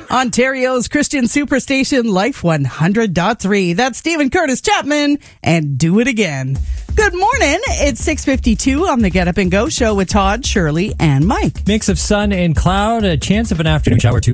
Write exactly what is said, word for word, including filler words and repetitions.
Ontario's Christian Superstation, Life one hundred point three. That's Stephen Curtis Chapman and Do It Again. Good morning. It's six fifty-two on the Get Up and Go show with Todd, Shirley, and Mike. Mix of sun and cloud, a chance of an afternoon shower too.